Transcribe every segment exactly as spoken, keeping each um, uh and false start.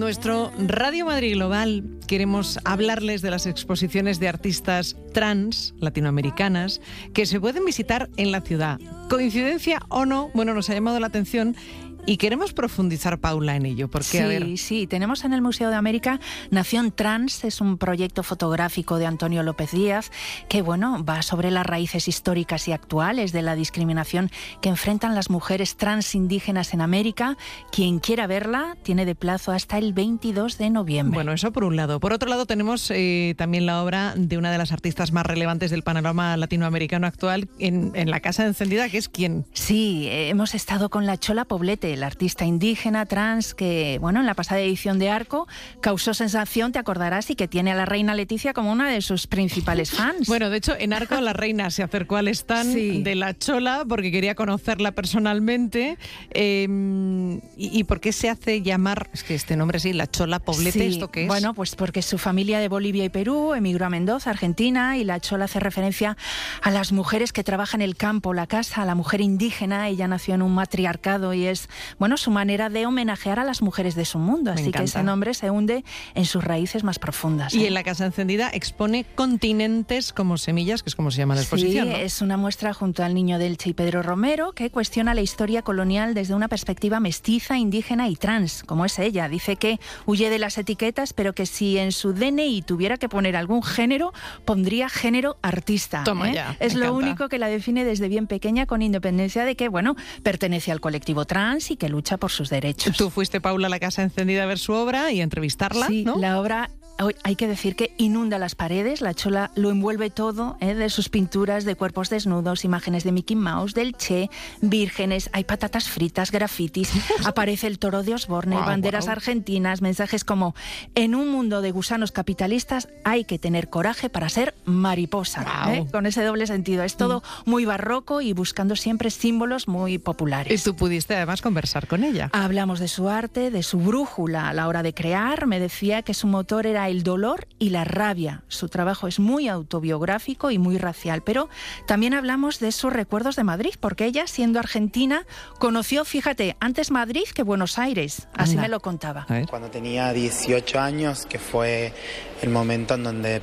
nuestro Radio Madrid Global queremos hablarles de las exposiciones de artistas trans latinoamericanas que se pueden visitar en la ciudad. ¿Coincidencia o no? Bueno, nos ha llamado la atención y queremos profundizar, Paula, en ello. Porque, sí, a ver... sí. Tenemos en el Museo de América Nación Trans, es un proyecto fotográfico de Antonio López Díaz que, bueno, va sobre las raíces históricas y actuales de la discriminación que enfrentan las mujeres trans indígenas en América. Quien quiera verla tiene de plazo hasta el veintidós de noviembre. Bueno, eso por un lado. Por otro lado, tenemos eh, también la obra de una de las artistas más relevantes del panorama latinoamericano actual en, en la Casa Encendida, que es ¿quién? Sí, eh, hemos estado con la Chola Poblete, la artista indígena trans que, bueno, en la pasada edición de Arco causó sensación, te acordarás, y que tiene a la reina Leticia como una de sus principales fans. Bueno, de hecho, en Arco la reina se acercó al stand sí. de la Chola porque quería conocerla personalmente. Eh, y, ¿Y por qué se hace llamar, es que este nombre sí, la Chola Poblete, sí, ¿esto qué es? Bueno, pues porque su familia de Bolivia y Perú emigró a Mendoza, Argentina, y la Chola hace referencia a las mujeres que trabajan el campo, la casa, a la mujer indígena. Ella nació en un matriarcado y es, bueno, su manera de homenajear a las mujeres de su mundo. Así que ese nombre se hunde en sus raíces más profundas. ¿eh? Y en la Casa Encendida expone Continentes como semillas, que es como se llama la exposición. Sí, ¿no? Es una muestra junto al Niño del Che y Pedro Romero que cuestiona la historia colonial desde una perspectiva mestiza, indígena y trans, como es ella. Dice que huye de las etiquetas, pero que si en su D N I tuviera que poner algún género, pondría género artista. Toma ¿eh? ya, es lo encanta. único que la define desde bien pequeña, con independencia de que, bueno, pertenece al colectivo trans y que lucha por sus derechos. Tú fuiste, Paula, a la Casa Encendida a ver su obra y a entrevistarla, sí, ¿no? La obra, hay que decir que inunda las paredes. La Chola lo envuelve todo, ¿eh? De sus pinturas de cuerpos desnudos, imágenes de Mickey Mouse, del Che, vírgenes, hay patatas fritas, grafitis, aparece el toro de Osborne, wow, banderas wow. argentinas, mensajes como: en un mundo de gusanos capitalistas hay que tener coraje para ser mariposa. Wow. ¿eh? Con ese doble sentido. Es todo muy barroco y buscando siempre símbolos muy populares. Y tú pudiste además conversar con ella. Hablamos de su arte, de su brújula a la hora de crear. Me decía que su motor era el dolor y la rabia. Su trabajo es muy autobiográfico y muy racial, pero también hablamos de sus recuerdos de Madrid, porque ella, siendo argentina, conoció, fíjate, antes Madrid que Buenos Aires. Así Anda. me lo contaba. Cuando tenía dieciocho años, que fue el momento en donde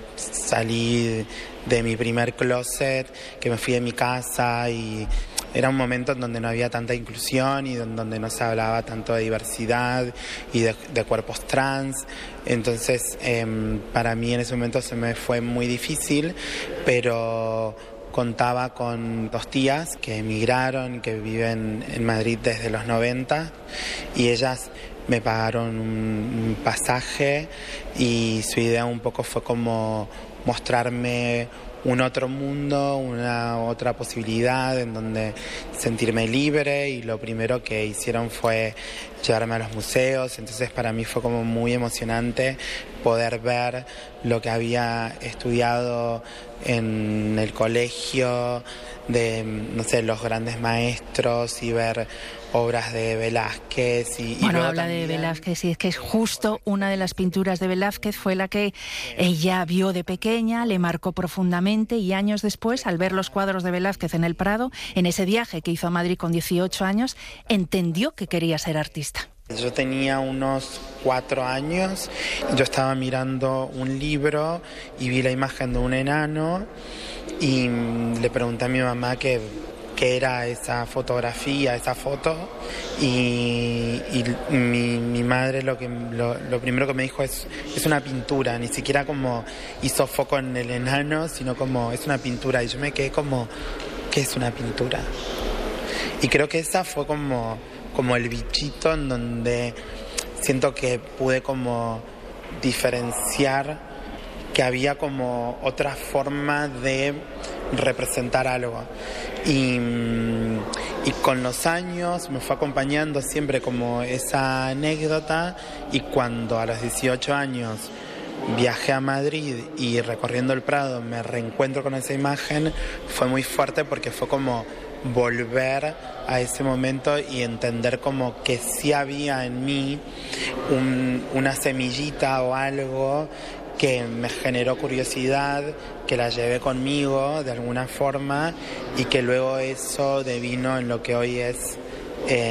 salí de mi primer closet, que me fui de mi casa, y era un momento en donde no había tanta inclusión y donde no se hablaba tanto de diversidad y de, de cuerpos trans. Entonces, eh, para mí en ese momento se me fue muy difícil, pero contaba con dos tías que emigraron, que viven en Madrid desde los noventa, y ellas me pagaron un, un pasaje, y su idea un poco fue como mostrarme un otro mundo, una otra posibilidad en donde sentirme libre, y lo primero que hicieron fue llevarme a los museos. Entonces para mí fue como muy emocionante poder ver lo que había estudiado en el colegio, de, no sé, los grandes maestros, y ver obras de Velázquez. Y, bueno, y habla también... de Velázquez, y es que es justo una de las pinturas de Velázquez fue la que ella vio de pequeña, le marcó profundamente, y años después, al ver los cuadros de Velázquez en el Prado, en ese viaje que hizo a Madrid con dieciocho años, entendió que quería ser artista. Yo tenía unos cuatro años, yo estaba mirando un libro y vi la imagen de un enano, y le pregunté a mi mamá qué, qué era esa fotografía, esa foto, y, y mi, mi madre lo, que, lo, lo primero que me dijo es, es una pintura. Ni siquiera como hizo foco en el enano, sino como es una pintura, y yo me quedé como, ¿qué es una pintura? Y creo que esa fue como... como el bichito en donde siento que pude como diferenciar que había como otra forma de representar algo. Y, y con los años me fue acompañando siempre como esa anécdota, y cuando a los dieciocho años viajé a Madrid y recorriendo el Prado me reencuentro con esa imagen, fue muy fuerte porque fue como volver a ese momento y entender como que sí había en mí un, una semillita o algo que me generó curiosidad, que la llevé conmigo de alguna forma, y que luego eso devino en lo que hoy es eh,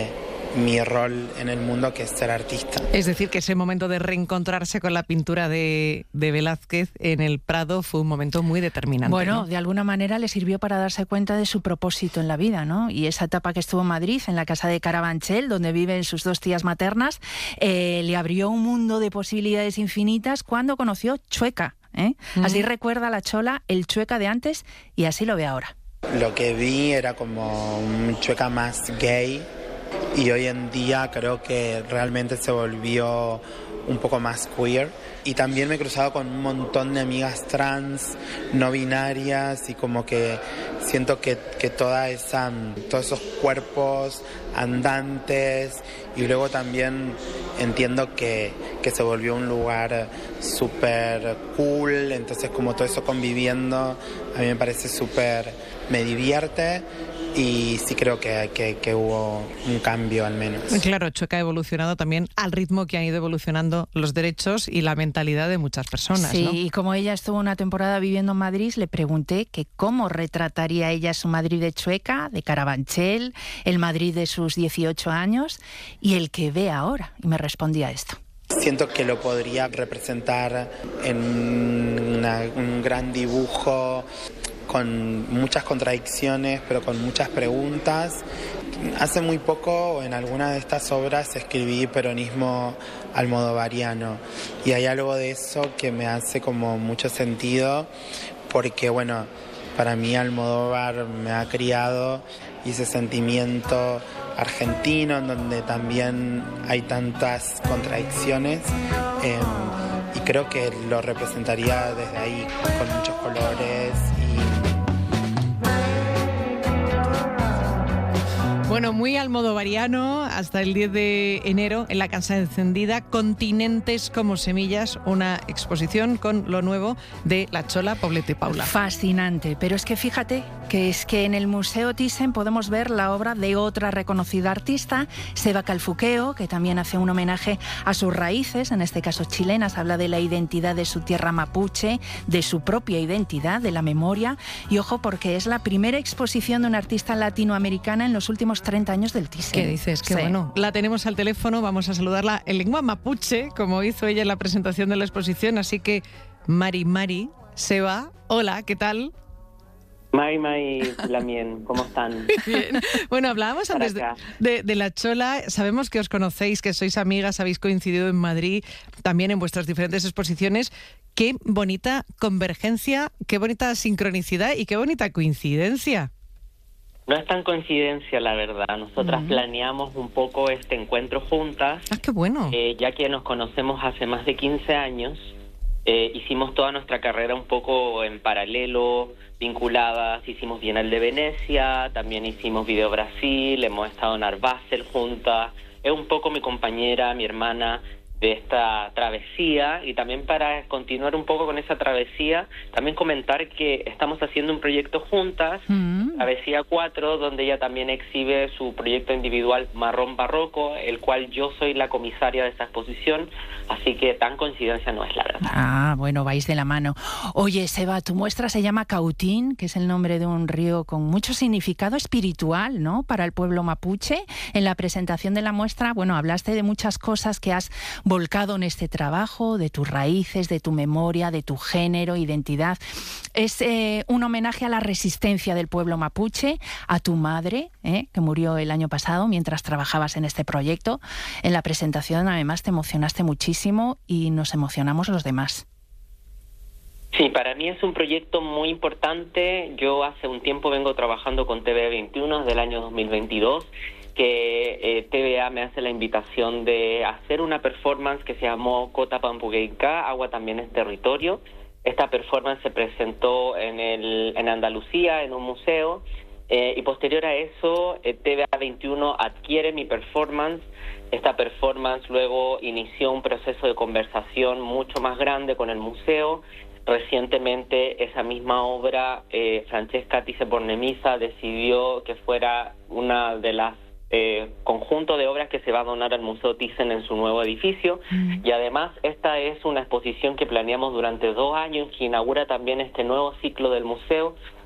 mi rol en el mundo, que es ser artista. Es decir, que ese momento de reencontrarse con la pintura de, de Velázquez en el Prado fue un momento muy determinante. Bueno, ¿no? De alguna manera le sirvió para darse cuenta de su propósito en la vida, ¿no? Y esa etapa que estuvo en Madrid, en la casa de Carabanchel, donde viven sus dos tías maternas, eh, le abrió un mundo de posibilidades infinitas cuando conoció Chueca, ¿eh? Mm. Así recuerda la Chola el Chueca de antes y así lo ve ahora. Lo que vi era como un Chueca más gay, y hoy en día creo que realmente se volvió un poco más queer. Y también me he cruzado con un montón de amigas trans, no binarias, y como que siento que, que toda esa, todos esos cuerpos andantes, y luego también entiendo que, que se volvió un lugar súper cool, entonces como todo eso conviviendo, a mí me parece súper, me divierte. Y sí creo que, que, que hubo un cambio al menos. Claro, Chueca ha evolucionado también al ritmo que han ido evolucionando los derechos y la mentalidad de muchas personas, sí, ¿no? Y como ella estuvo una temporada viviendo en Madrid, le pregunté que cómo retrataría ella su Madrid de Chueca, de Carabanchel, el Madrid de sus dieciocho años y el que ve ahora. Y me respondía esto. Siento que lo podría representar en una, un gran dibujo, con muchas contradicciones, pero con muchas preguntas. Hace muy poco, en alguna de estas obras, escribí peronismo almodovariano, y hay algo de eso que me hace como mucho sentido, porque bueno, para mí Almodóvar me ha criado, y ese sentimiento argentino en donde también hay tantas contradicciones, eh, y creo que lo representaría desde ahí, con muchos colores. Bueno, muy almodovariano hasta el diez de enero en la Casa Encendida, Continentes como semillas, una exposición con lo nuevo de La Chola, Poblet i Paula. Fascinante, pero es que fíjate que es que en el Museo Thyssen podemos ver la obra de otra reconocida artista, Seba Calfuqueo, que también hace un homenaje a sus raíces, en este caso chilenas, habla de la identidad de su tierra mapuche, de su propia identidad, de la memoria, y ojo porque es la primera exposición de una artista latinoamericana en los últimos treinta años del Thyssen. ¿Qué dices? Qué sí. Bueno. La tenemos al teléfono, vamos a saludarla en lengua mapuche, como hizo ella en la presentación de la exposición, así que Mari Mari, Seba, hola, ¿qué tal? Mai, Mai, Lamien, ¿cómo están? Bien. Bueno, hablábamos antes de, de, de La Chola, sabemos que os conocéis, que sois amigas, habéis coincidido en Madrid, también en vuestras diferentes exposiciones. Qué bonita convergencia, qué bonita sincronicidad y qué bonita coincidencia. No es tan coincidencia, la verdad. Nosotras uh-huh. planeamos un poco este encuentro juntas. Ah, qué bueno. Eh, ya que nos conocemos hace más de quince años, eh, hicimos toda nuestra carrera un poco en paralelo, vinculadas. Hicimos Bienal de Venecia, también hicimos Video Brasil, hemos estado en Art Basel juntas. Es un poco mi compañera, mi hermana de esta travesía, y también para continuar un poco con esa travesía, también comentar que estamos haciendo un proyecto juntas, mm. Travesía cuatro, donde ella también exhibe su proyecto individual Marrón Barroco, el cual yo soy la comisaria de esa exposición, así que tan coincidencia no es, la verdad. Ah, bueno, vais de la mano. Oye, Seba, tu muestra se llama Cautín, que es el nombre de un río con mucho significado espiritual, ¿no?, para el pueblo mapuche. En la presentación de la muestra, bueno, hablaste de muchas cosas que has volcado en este trabajo, de tus raíces, de tu memoria, de tu género, identidad. Es eh, un homenaje a la resistencia del pueblo mapuche, a tu madre, eh, que murió el año pasado mientras trabajabas en este proyecto. En la presentación, además, te emocionaste muchísimo y nos emocionamos los demás. Sí, para mí es un proyecto muy importante. Yo hace un tiempo vengo trabajando con T V A veintiuno desde el año dos mil veintidós, que eh, T V A me hace la invitación de hacer una performance que se llamó Cota Pampugueica, Agua también es territorio. Esta performance se presentó en, el, en Andalucía, en un museo, eh, y posterior a eso, eh, T V A veintiuno adquiere mi performance. Esta performance luego inició un proceso de conversación mucho más grande con el museo. Recientemente esa misma obra, eh, Francesca Thyssen-Bornemisza decidió que fuera una de las eh, conjunto de obras que se va a donar al Museo Thyssen en su nuevo edificio. Mm. Y además esta es una exposición que planeamos durante dos años, que inaugura también este nuevo ciclo del museo,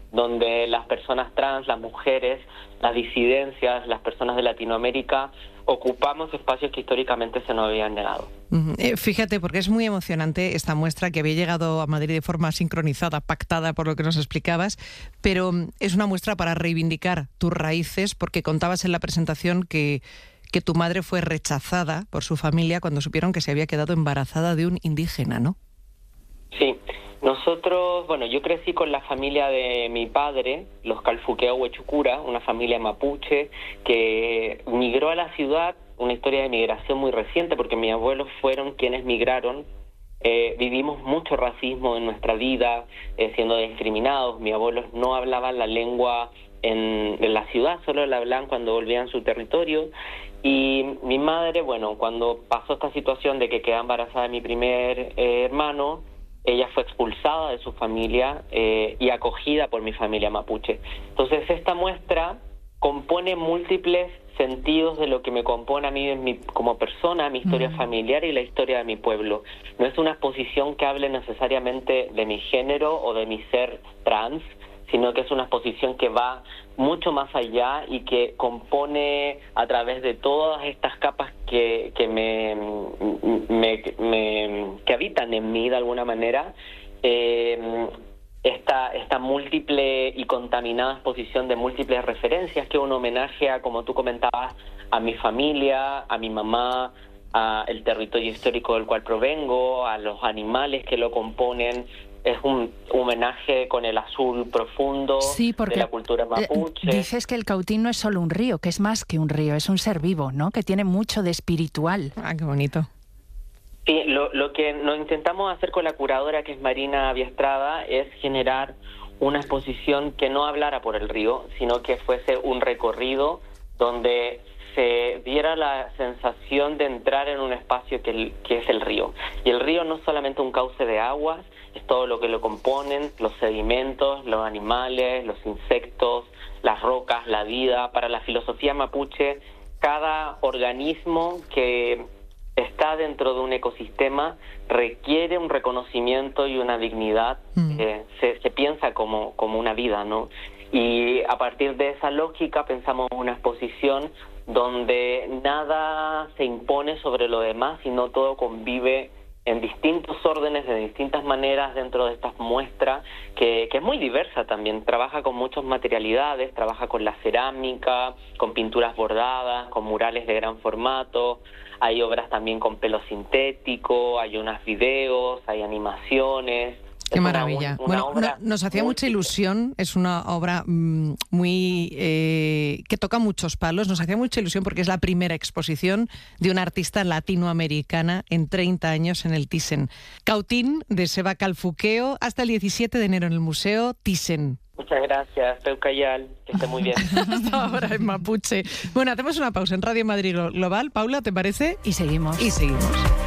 donde las personas trans, las mujeres, las disidencias, las personas de Latinoamérica ocupamos espacios que históricamente se nos habían negado. Uh-huh. Eh, fíjate, porque es muy emocionante esta muestra que había llegado a Madrid de forma sincronizada, pactada por lo que nos explicabas, pero es una muestra para reivindicar tus raíces, porque contabas en la presentación que, que tu madre fue rechazada por su familia cuando supieron que se había quedado embarazada de un indígena, ¿no? Sí. Nosotros, bueno, yo crecí con la familia de mi padre, los Calfuqueo Huechucura, una familia mapuche que migró a la ciudad, una historia de migración muy reciente porque mis abuelos fueron quienes migraron. Eh, vivimos mucho racismo en nuestra vida, eh, siendo discriminados. Mis abuelos no hablaban la lengua en, en la ciudad, solo la hablaban cuando volvían a su territorio. Y mi madre, bueno, cuando pasó esta situación de que quedaba embarazada de mi primer eh, hermano, ella fue expulsada de su familia eh, y acogida por mi familia mapuche. Entonces esta muestra compone múltiples sentidos de lo que me compone a mí en mi, como persona, mi historia uh-huh. familiar y la historia de mi pueblo. No es una exposición que hable necesariamente de mi género o de mi ser trans, sino que es una exposición que va mucho más allá y que compone a través de todas estas capas que, que me, me, me que habitan en mí de alguna manera, eh, esta, esta múltiple y contaminada exposición de múltiples referencias, que es un homenaje a, como tú comentabas, a mi familia, a mi mamá, a el territorio histórico del cual provengo, a los animales que lo componen. Es un homenaje con el azul profundo sí, porque, de la cultura mapuche. Eh, dices que el Cautín no es solo un río, que es más que un río, es un ser vivo, ¿no? Que tiene mucho de espiritual. Ah, qué bonito. Sí, lo, lo que nos intentamos hacer con la curadora, que es Marina Biestrada, es generar una exposición que no hablara por el río, sino que fuese un recorrido donde se diera la sensación de entrar en un espacio que, el, que es el río. Y el río no es solamente un cauce de aguas, es todo lo que lo componen, los sedimentos, los animales, los insectos, las rocas, la vida. Para la filosofía mapuche, cada organismo que está dentro de un ecosistema requiere un reconocimiento y una dignidad. Mm. Eh, se, se piensa como, como una vida, ¿no? Y a partir de esa lógica pensamos una exposición donde nada se impone sobre lo demás, sino todo convive en distintos órdenes, de distintas maneras dentro de estas muestras, que, que es muy diversa también. Trabaja con muchas materialidades, trabaja con la cerámica, con pinturas bordadas, con murales de gran formato, hay obras también con pelo sintético, hay unos videos, hay animaciones. Qué maravilla. Una, una bueno, no, nos hacía mucha ilusión, es una obra mmm, muy eh, que toca muchos palos, nos hacía mucha ilusión porque es la primera exposición de una artista latinoamericana en treinta años en el Thyssen. Cautín, de Seba Calfuqueo, hasta el diecisiete de enero en el Museo Thyssen. Muchas gracias, Peucayal, que esté muy bien. Hasta ahora en mapuche. Bueno, hacemos una pausa en Radio Madrid Global. Paula, ¿te parece? Y seguimos. Y seguimos.